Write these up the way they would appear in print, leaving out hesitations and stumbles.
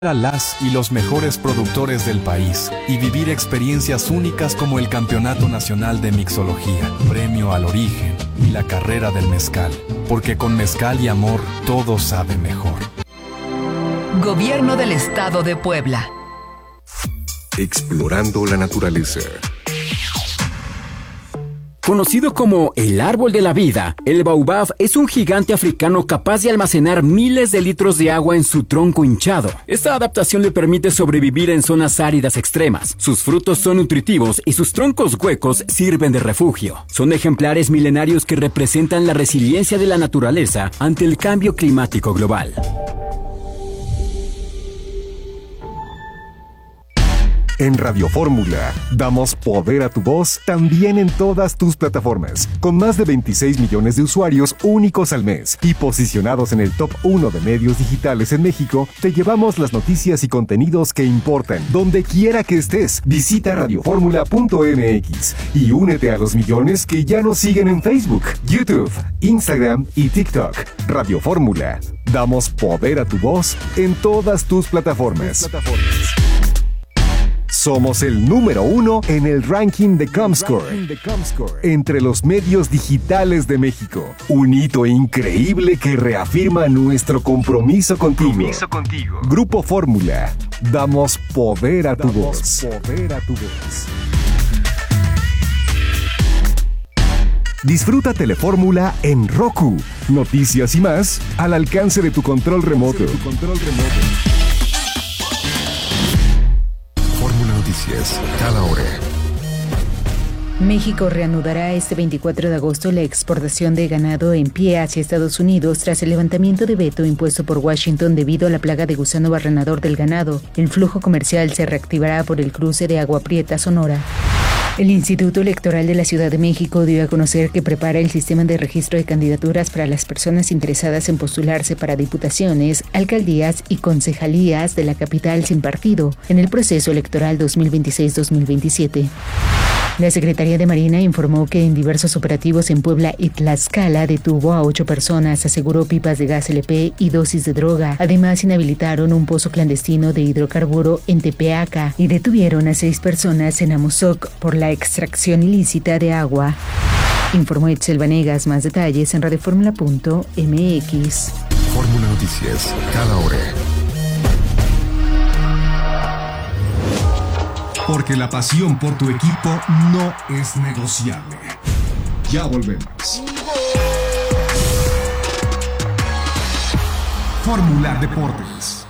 a las y los mejores productores del país y vivir experiencias únicas como el Campeonato Nacional de Mixología, Premio al Origen y la Carrera del Mezcal, porque con mezcal y amor todo sabe mejor. Gobierno del Estado de Puebla. Explorando la naturaleza. Conocido como el árbol de la vida, el baobab es un gigante africano capaz de almacenar miles de litros de agua en su tronco hinchado. Esta adaptación le permite sobrevivir en zonas áridas extremas. Sus frutos son nutritivos y sus troncos huecos sirven de refugio. Son ejemplares milenarios que representan la resiliencia de la naturaleza ante el cambio climático global. En Radio Fórmula, damos poder a tu voz también en todas tus plataformas, con más de 26 millones de usuarios únicos al mes y posicionados en el top 1 de medios digitales en México. Te llevamos las noticias y contenidos que importan, donde quiera que estés. Visita radioformula.mx y únete a los millones que ya nos siguen en Facebook, YouTube, Instagram y TikTok. Radio Fórmula, damos poder a tu voz en todas tus plataformas. Somos el número 1 en el ranking de Comscore entre los medios digitales de México. Un hito increíble que reafirma nuestro compromiso contigo. Grupo Fórmula. Damos poder a tu voz. Disfruta Telefórmula en Roku. Noticias y más al alcance de tu control remoto. Noticias, cada hora. México reanudará este 24 de agosto la exportación de ganado en pie hacia Estados Unidos tras el levantamiento de veto impuesto por Washington debido a la plaga de gusano barrenador del ganado. El flujo comercial se reactivará por el cruce de Agua Prieta, Sonora. El Instituto Electoral de la Ciudad de México dio a conocer que prepara el sistema de registro de candidaturas para las personas interesadas en postularse para diputaciones, alcaldías y concejalías de la capital sin partido en el proceso electoral 2026-2027. La Secretaría de Marina informó que en diversos operativos en Puebla y Tlaxcala detuvo a 8 personas, aseguró pipas de gas LP y dosis de droga. Además, inhabilitaron un pozo clandestino de hidrocarburo en Tepeaca y detuvieron a 6 personas en Amozoc por la extracción ilícita de agua. Informó Etzel Vanegas. Más detalles en radioformula.mx. Fórmula Noticias, cada hora. Porque la pasión por tu equipo no es negociable. Ya volvemos. Fórmula Deportes.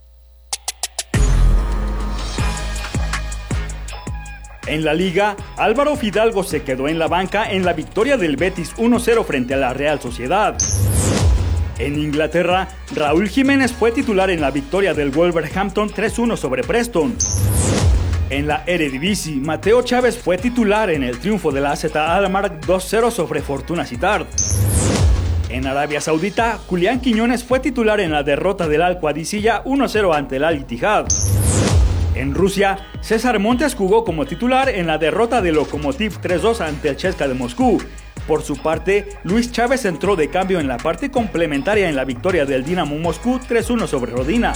En la Liga, Álvaro Fidalgo se quedó en la banca en la victoria del Betis 1-0 frente a la Real Sociedad. En Inglaterra, Raúl Jiménez fue titular en la victoria del Wolverhampton 3-1 sobre Preston. En la Eredivisie, Mateo Chávez fue titular en el triunfo de la AZ Alkmaar 2-0 sobre Fortuna Sittard. En Arabia Saudita, Julián Quiñones fue titular en la derrota del Al-Qadisiyah 1-0 ante el Al-Ittihad. En Rusia, César Montes jugó como titular en la derrota del Lokomotiv 3-2 ante el CSKA de Moscú. Por su parte, Luis Chávez entró de cambio en la parte complementaria en la victoria del Dinamo Moscú 3-1 sobre Rodina.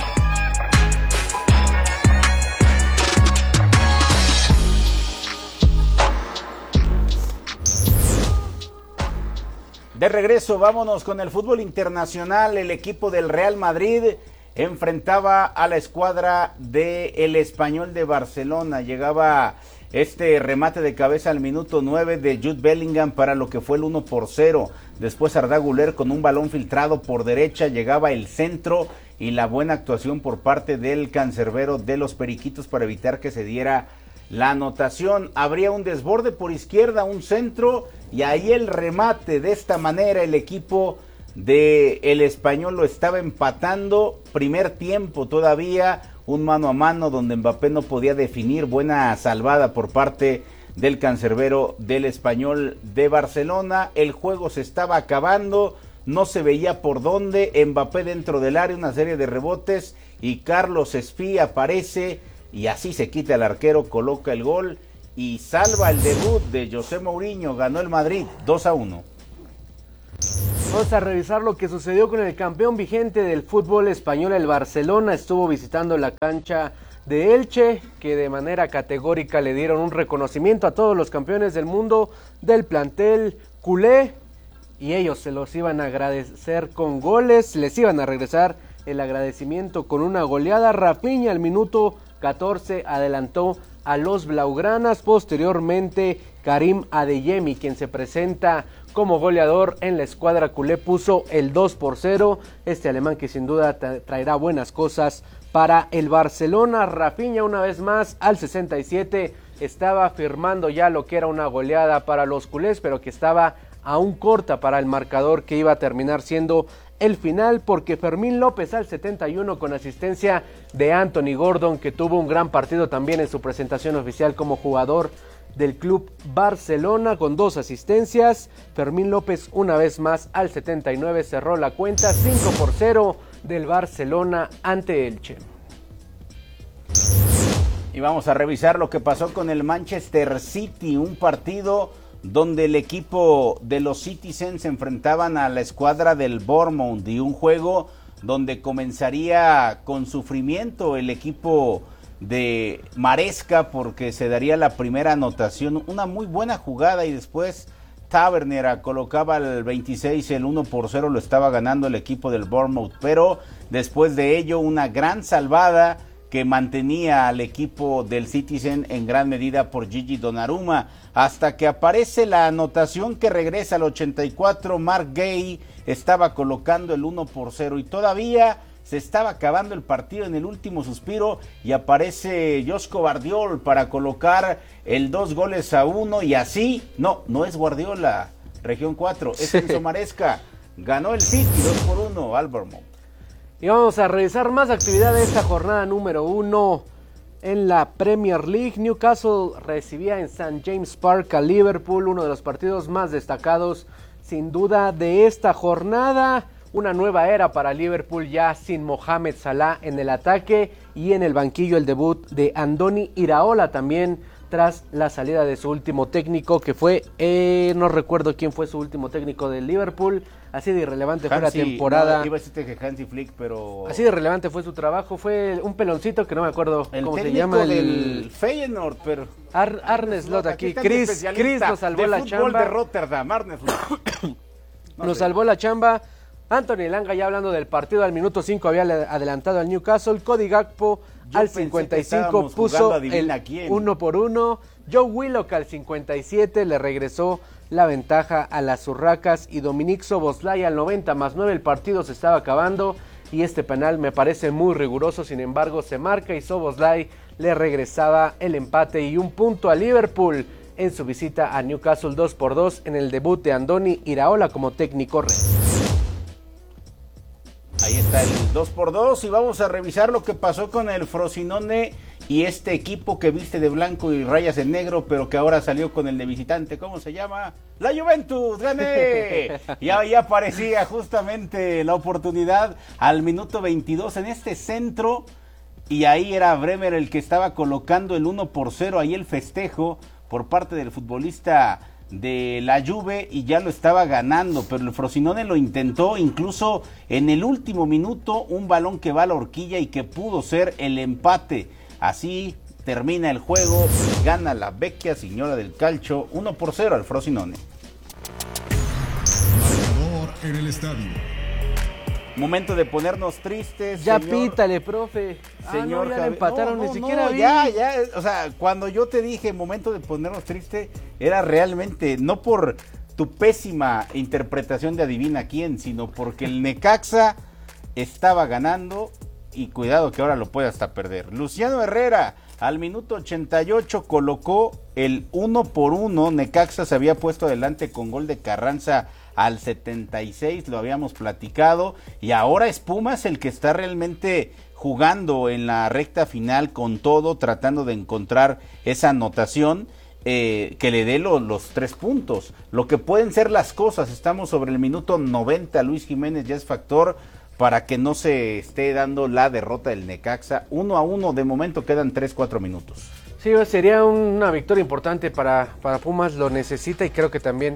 De regreso, vámonos con el fútbol internacional. El equipo del Real Madrid enfrentaba a la escuadra del Español de Barcelona. Llegaba este remate de cabeza al minuto 9 de Jude Bellingham para lo que fue el 1-0. Después Arda Güler con un balón filtrado por derecha, llegaba el centro y la buena actuación por parte del cancerbero de los Periquitos para evitar que se diera la anotación. Habría un desborde por izquierda, un centro y ahí el remate. De esta manera el equipo del Español lo estaba empatando. Primer tiempo todavía, un mano a mano donde Mbappé no podía definir. Buena salvada por parte del cancerbero del Español de Barcelona. El juego se estaba acabando, no se veía por dónde. Mbappé dentro del área, una serie de rebotes y Carlos Espí aparece y así se quita el arquero, coloca el gol y salva el debut de José Mourinho. Ganó el Madrid 2-1. Vamos a revisar lo que sucedió con el campeón vigente del fútbol español, el Barcelona. Estuvo visitando la cancha de Elche, que de manera categórica le dieron un reconocimiento a todos los campeones del mundo del plantel culé, y ellos se los iban a agradecer con goles, les iban a regresar el agradecimiento con una goleada. Rafinha al minuto 14 adelantó a los blaugranas, posteriormente Karim Adeyemi, quien se presenta como goleador en la escuadra culé, puso el 2-0, este alemán que sin duda traerá buenas cosas para el Barcelona. Rafinha una vez más al 67 estaba firmando ya lo que era una goleada para los culés, pero que estaba aún corta para el marcador que iba a terminar siendo el final, porque Fermín López al 71 con asistencia de Anthony Gordon, que tuvo un gran partido también en su presentación oficial como jugador del club Barcelona con 2 asistencias. Fermín López una vez más al 79 cerró la cuenta, 5-0 del Barcelona ante Elche. Y vamos a revisar lo que pasó con el Manchester City, un partido donde el equipo de los Citizens se enfrentaban a la escuadra del Bournemouth, y un juego donde comenzaría con sufrimiento el equipo de Maresca, porque se daría la primera anotación, una muy buena jugada, y después Taverner colocaba el 26, el 1-0 lo estaba ganando el equipo del Bournemouth, pero después de ello una gran salvada que mantenía al equipo del Citizen en gran medida por Gigi Donnarumma, hasta que aparece la anotación que regresa al 84. Mark Gay estaba colocando el 1-0 y todavía se estaba acabando el partido en el último suspiro, y aparece Josko Gvardiol para colocar el 2-1, y así, no es Guardiola, región 4, es Enzo Maresca, ganó el City 2-1 al Bournemouth. Y vamos a revisar más actividad de esta jornada número 1 en la Premier League. Newcastle recibía en St. James Park a Liverpool, uno de los partidos más destacados sin duda de esta jornada. Una nueva era para Liverpool, ya sin Mohamed Salah en el ataque, y en el banquillo el debut de Andoni Iraola también, tras la salida de su último técnico, que fue, no recuerdo quién fue su último técnico del Liverpool. Así de irrelevante fue la temporada. No, iba a decirte que Hansi Flick, pero así de irrelevante fue su trabajo. Fue un peloncito que no me acuerdo cómo se llama. El Feyenoord, pero Arne Slot aquí. Chris nos salvó la chamba. De Rotterdam, Arne Slot. Nos salvó la chamba. Anthony Elanga, ya hablando del partido, al minuto 5 había adelantado al Newcastle. Cody Gakpo al 55 puso el 1-1. Joe Willock al 57 le regresó la ventaja a las Urracas, y Dominic Szoboszlai al 90+9. El partido se estaba acabando y este penal me parece muy riguroso, sin embargo se marca y Szoboszlai le regresaba el empate y un punto a Liverpool en su visita a Newcastle 2-2 en el debut de Andoni Iraola como técnico red. Ahí está el 2-2 y vamos a revisar lo que pasó con el Frosinone y este equipo que viste de blanco y rayas en negro, pero que ahora salió con el de visitante. ¿Cómo se llama? ¡La Juventus! ¡Gané! Y ahí aparecía justamente la oportunidad al minuto 22 en este centro, y ahí era Bremer el que estaba colocando el 1-0, ahí el festejo por parte del futbolista de la Juve, y ya lo estaba ganando, pero el Frosinone lo intentó, incluso en el último minuto un balón que va a la horquilla y que pudo ser el empate. Así termina el juego, gana la Vecchia Signora del Calcio 1-0 al Frosinone. Marcador en el estadio. Momento de ponernos tristes. Ya señor, pítale, profe. Señor, ya le empataron, ni siquiera vi. Ya, o sea, cuando yo te dije momento de ponernos tristes, era realmente no por tu pésima interpretación de adivina quién, sino porque el Necaxa estaba ganando, y cuidado que ahora lo puede hasta perder. Luciano Herrera al minuto 88 colocó el 1-1. Necaxa se había puesto adelante con gol de Carranza al 76, lo habíamos platicado, y ahora es Pumas el que está realmente jugando en la recta final con todo, tratando de encontrar esa anotación que le dé los 3 puntos. Lo que pueden ser las cosas, estamos sobre el minuto 90, Luis Jiménez ya es factor para que no se esté dando la derrota del Necaxa. 1-1, de momento quedan 3-4 minutos. Sí, sería una victoria importante para Pumas, lo necesita, y creo que también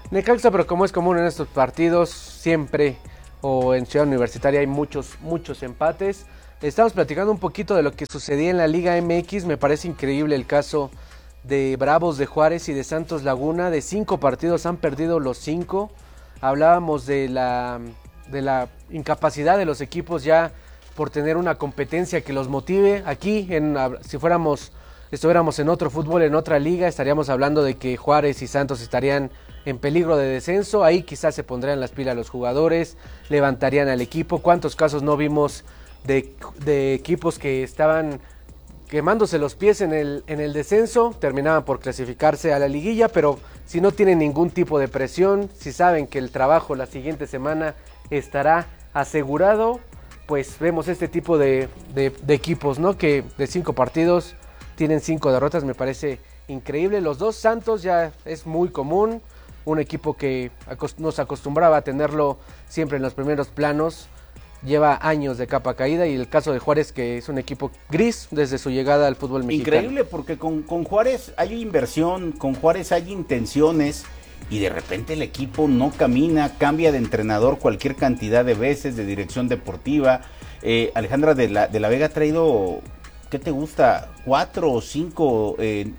Necaxa, pero como es común en estos partidos, siempre o en Ciudad Universitaria hay muchos empates. Estamos platicando un poquito de lo que sucedía en la Liga MX. Me parece increíble el caso de Bravos de Juárez y de Santos Laguna. De 5 partidos han perdido los 5. Hablábamos de la incapacidad de los equipos ya por tener una competencia que los motive. Aquí, si estuviéramos en otro fútbol, en otra liga, estaríamos hablando de que Juárez y Santos estarían en peligro de descenso. Ahí quizás se pondrían las pilas los jugadores, levantarían al equipo. ¿Cuántos casos no vimos de equipos que estaban quemándose los pies en el descenso, terminaban por clasificarse a la liguilla, pero si no tienen ningún tipo de presión, si saben que el trabajo la siguiente semana estará asegurado, pues vemos este tipo de equipos, ¿no? Que de 5 partidos tienen 5 derrotas, me parece increíble. Los dos Santos ya es muy común, un equipo que nos acostumbraba a tenerlo siempre en los primeros planos, lleva años de capa caída, y el caso de Juárez, que es un equipo gris desde su llegada al fútbol mexicano. Increíble, porque con Juárez hay inversión, con Juárez hay intenciones, y de repente el equipo no camina, cambia de entrenador cualquier cantidad de veces, de dirección deportiva. Alejandra de la Vega ha traído, ¿qué te gusta? 4 o 5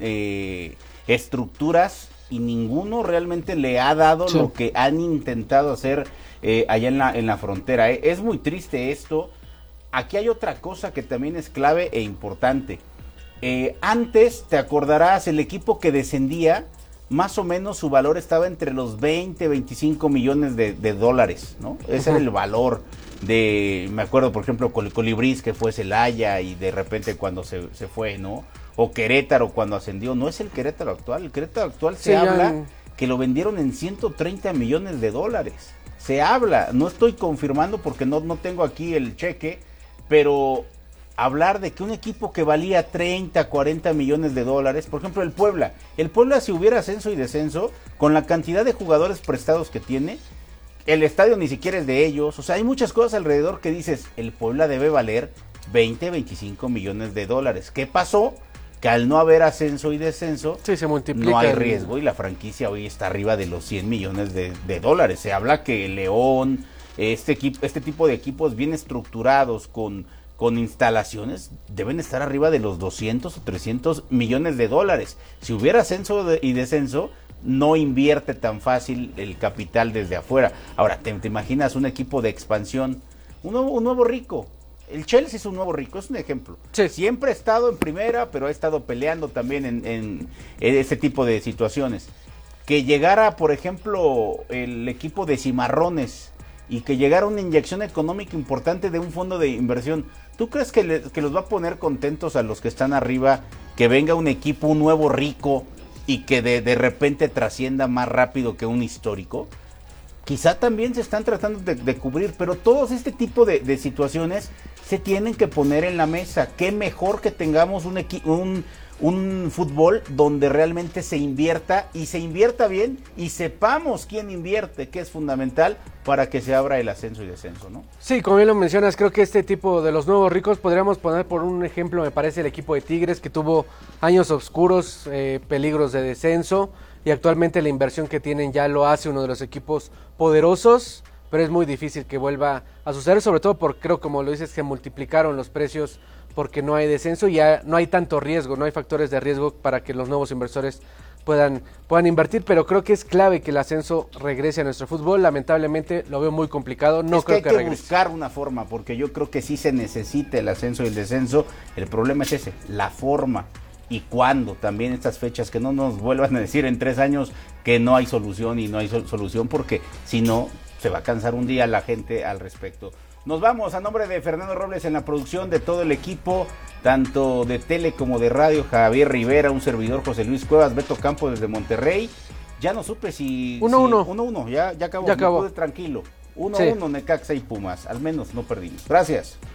estructuras, y ninguno realmente le ha dado lo que han intentado hacer allá en la frontera. Es muy triste esto. Aquí hay otra cosa que también es clave e importante. Antes, te acordarás, el equipo que descendía, más o menos su valor estaba entre los 20, 25 millones de dólares, ¿no? Ese era el valor me acuerdo, por ejemplo, Colibrís, que fue Celaya, y de repente cuando se fue, ¿no? O Querétaro cuando ascendió. No es el Querétaro actual. El Querétaro actual se habla que lo vendieron en 130 millones de dólares. Se habla, no estoy confirmando porque no tengo aquí el cheque, pero hablar de que un equipo que valía 30, 40 millones de dólares, por ejemplo el Puebla, si hubiera ascenso y descenso, con la cantidad de jugadores prestados que tiene, el estadio ni siquiera es de ellos. O sea, hay muchas cosas alrededor que dices, el Puebla debe valer 20, 25 millones de dólares. ¿Qué pasó? Que al no haber ascenso y descenso, se multiplica, no hay riesgo, y la franquicia hoy está arriba de los 100 millones de dólares. Se habla que León, este tipo de equipos bien estructurados, con instalaciones, deben estar arriba de los 200 o 300 millones de dólares. Si hubiera ascenso y descenso, no invierte tan fácil el capital desde afuera. Ahora, ¿te imaginas un equipo de expansión? Un nuevo rico. El Chelsea es un nuevo rico, es un ejemplo. Sí. Siempre ha estado en primera, pero ha estado peleando también en ese tipo de situaciones. Que llegara, por ejemplo, el equipo de Cimarrones, y que llegara una inyección económica importante de un fondo de inversión. ¿Tú crees que los va a poner contentos a los que están arriba, que venga un equipo, un nuevo rico, y que de repente trascienda más rápido que un histórico? Quizá también se están tratando de cubrir, pero todos este tipo de situaciones se tienen que poner en la mesa. Qué mejor que tengamos un fútbol donde realmente se invierta, y se invierta bien, y sepamos quién invierte, que es fundamental para que se abra el ascenso y descenso, ¿no? Sí, como bien lo mencionas, creo que este tipo de los nuevos ricos, podríamos poner por un ejemplo, me parece, el equipo de Tigres, que tuvo años oscuros, peligros de descenso, y actualmente la inversión que tienen ya lo hace uno de los equipos poderosos, pero es muy difícil que vuelva a suceder, sobre todo porque creo, como lo dices, que multiplicaron los precios porque no hay descenso, y ya no hay tanto riesgo, no hay factores de riesgo para que los nuevos inversores puedan invertir, pero creo que es clave que el ascenso regrese a nuestro fútbol. Lamentablemente lo veo muy complicado, no creo que regrese. Hay que buscar una forma, porque yo creo que sí se necesita el ascenso y el descenso. El problema es ese, la forma y cuándo. También estas fechas, que no nos vuelvan a decir en 3 años que no hay solución, y no hay solución, porque si no, se va a cansar un día la gente al respecto. Nos vamos, a nombre de Fernando Robles en la producción, de todo el equipo, tanto de tele como de radio, Javier Rivera, un servidor, José Luis Cuevas, Beto Campos desde Monterrey. Ya no supe si 1-1. 1-1, ya acabó. Me pude tranquilo. 1-1, sí. Necaxa y Pumas, al menos no perdimos. Gracias.